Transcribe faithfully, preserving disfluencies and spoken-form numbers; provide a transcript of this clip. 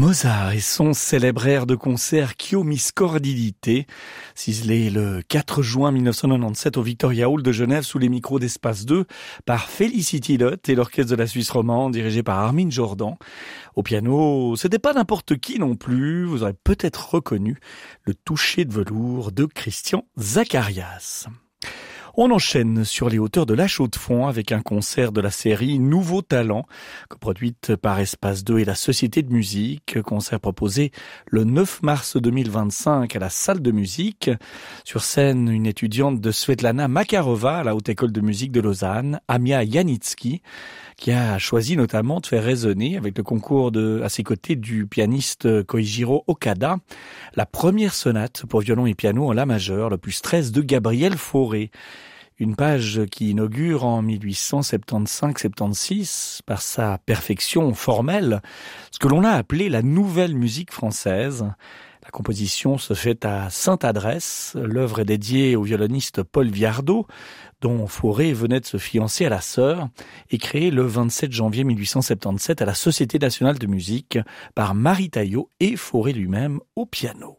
Mozart et son célèbre air de concert Chio mi scordidite, ciselé le quatre juin mille neuf cent quatre-vingt-dix-sept au Victoria Hall de Genève sous les micros d'Espace deux par Felicity Lott et l'orchestre de la Suisse romande dirigé par Armin Jordan. Au piano, c'était pas n'importe qui non plus, vous aurez peut-être reconnu le toucher de velours de Christian Zacharias. On enchaîne sur les hauteurs de la Chaux-de-Fonds avec un concert de la série Nouveaux Talents, coproduite par Espace deux et la Société de musique. Concert proposé le neuf mars deux mille vingt-cinq à la salle de musique. Sur scène, une étudiante de Svetlana Makarova à la Haute École de musique de Lausanne, Amia Yanitsky, qui a choisi notamment de faire résonner avec le concours de, à ses côtés du pianiste Koichiro Okada, la première sonate pour violon et piano en la majeure, l'opus treize de Gabriel Fauré. Une page qui inaugure en mille huit cent soixante-quinze soixante-seize, par sa perfection formelle, ce que l'on a appelé la nouvelle musique française. La composition se fait à Sainte-Adresse. L'œuvre est dédiée au violoniste Paul Viardot, dont Fauré venait de se fiancer à la sœur, et créée le vingt-sept janvier mille huit cent soixante-dix-sept à la Société nationale de musique par Marie Taillot et Fauré lui-même au piano.